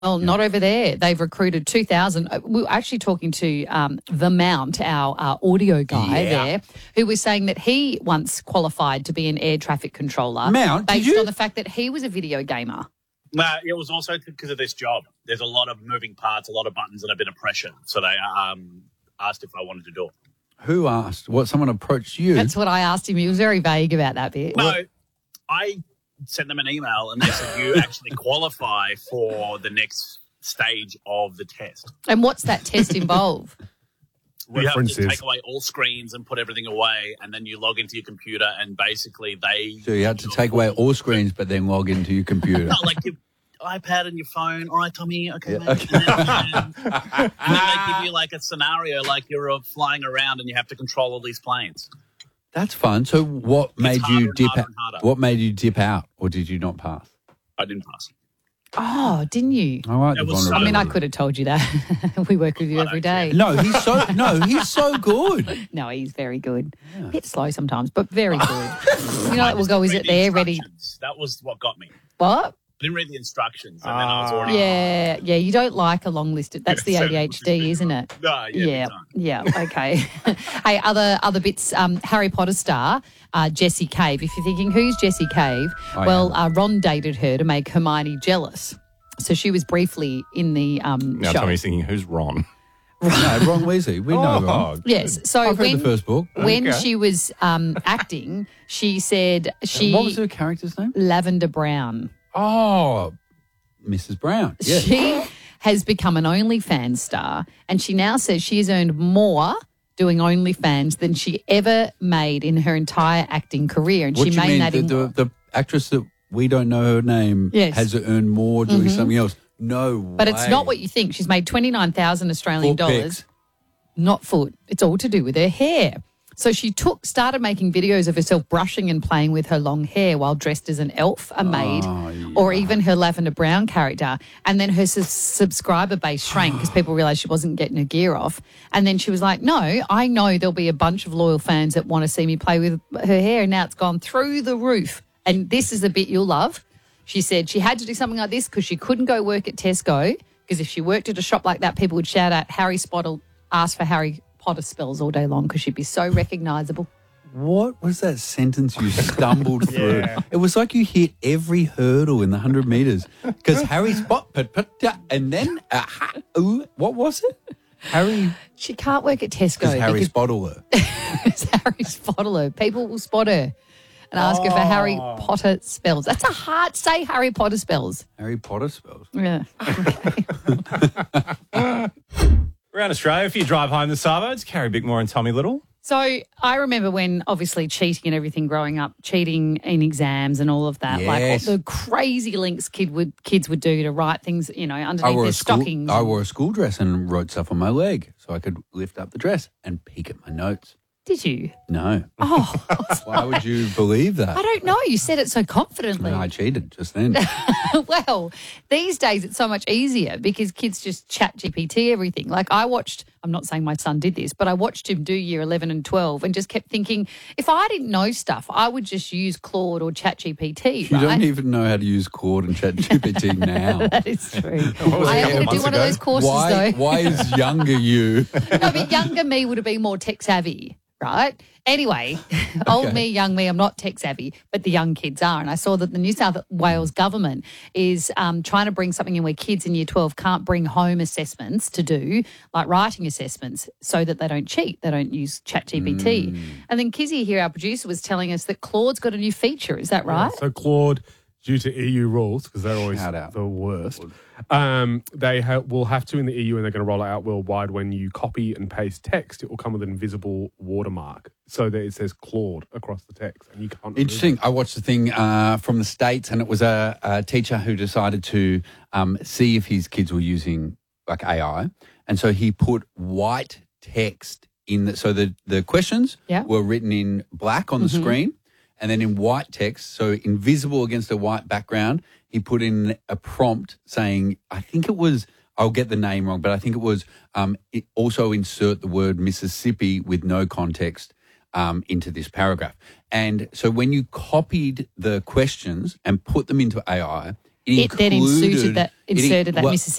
Well, not over there. They've recruited 2,000. We were actually talking to The Mount, our audio guy there, who was saying that he once qualified to be an air traffic controller Mount, based on the fact that he was a video gamer. It was also because of this job. There's a lot of moving parts, a lot of buttons, and a bit of pressure. So they asked if I wanted to do it. Who asked? What, someone approached you? That's what I asked him. He was very vague about that bit. No, I sent them an email and they said, you actually qualify for the next stage of the test. And what's that test involve? You have to take away all screens and put everything away, and then you log into your computer and basically So you had to take away all screens but then log into your computer. No, like your iPad and your phone. All right, Tommy, okay, mate. Okay. And then they give you like a scenario like you're flying around and you have to control all these planes. That's fun. So what made you dip out? harder. What made you dip out, or did you not pass? I didn't pass. Oh, didn't you? I like the It was so- vulnerability. I mean, I could have told you that. We work with you every day. No, he's so good. No, he's very good. A bit slow sometimes, but very good. You know, we'll go, is it there, ready? That was what got me. What? I didn't read the instructions, and then I was already... Yeah, you don't like a long list. That's the ADHD, isn't it? No, Yeah, okay. Hey, other bits, Harry Potter star, Jessie Cave. If you're thinking, who's Jessie Cave? Ron dated her to make Hermione jealous. So she was briefly in the Now show. Tommy's thinking, who's Ron? No, Ron Weasley. We know Ron. Yes, so I've read the first book. when she was acting, she said What was her character's name? Lavender Brown. Oh, Mrs. Brown. Yes. She has become an OnlyFans star, and she now says she has earned more doing OnlyFans than she ever made in her entire acting career. And What she do you made mean? that in The actress that we don't know her name has earned more doing something else? No way. But it's not what you think. She's made 29,000 Australian dollars. Pics. Not foot. It's all to do with her hair. So she started making videos of herself brushing and playing with her long hair while dressed as an elf, a maid, or even her Lavender Brown character. And then her subscriber base shrank because people realised she wasn't getting her gear off. And then she was like, no, I know there'll be a bunch of loyal fans that want to see me play with her hair. And now it's gone through the roof. And this is the bit you'll love. She said she had to do something like this because she couldn't go work at Tesco, because if she worked at a shop like that, people would shout out Harry Potter, ask for Harry Potter spells all day long because she'd be so recognisable. What was that sentence you stumbled through? It was like you hit every hurdle in the 100 metres. Because Harry and then, what was it? Harry... She can't work at Tesco. Because Harry spotted her. It's Harry spotted her. People will spot her and ask her for Harry Potter spells. That's a hard... Say Harry Potter spells. Harry Potter spells. Yeah. Around Australia, if you drive home the Savo, it's Carrie Bickmore and Tommy Little. So I remember when obviously cheating and everything growing up, cheating in exams and all of that, like all the crazy links kids would do to write things, underneath their stockings. I wore a school dress and wrote stuff on my leg so I could lift up the dress and peek at my notes. Did you? No. Oh. Why would you believe that? I don't know. You said it so confidently. No, I cheated just then. Well, these days it's so much easier because kids just chat GPT everything. Like I'm not saying my son did this, but I watched him do year 11 and 12 and just kept thinking, if I didn't know stuff, I would just use Claude or chat GPT, You don't even know how to use Claude and chat GPT now. That is true. I had to do one of those courses though. Why is younger you? No, but younger me would have been more tech savvy. Right? Anyway, old me, young me, I'm not tech savvy, but the young kids are. And I saw that the New South Wales government is trying to bring something in where kids in year 12 can't bring home assessments to do, like writing assessments, so that they don't cheat. They don't use ChatGPT. And then Kizzy here, our producer, was telling us that Claude's got a new feature. Is that right? Yeah, so Claude, due to EU rules, because they're always the worst, they will have to in the EU, and they're going to roll it out worldwide. When you copy and paste text, it will come with an invisible watermark so that it says Claude across the text, and you can't. Interesting. I watched the thing from the States, and it was a teacher who decided to see if his kids were using like AI, and so he put white text in so the questions were written in black on the screen. And then in white text, so invisible against a white background, he put in a prompt saying, I think it was, I'll get the name wrong, but I think it was also insert the word Mississippi with no context into this paragraph. And so when you copied the questions and put them into AI, it then inserted that Mississippi. Mississippi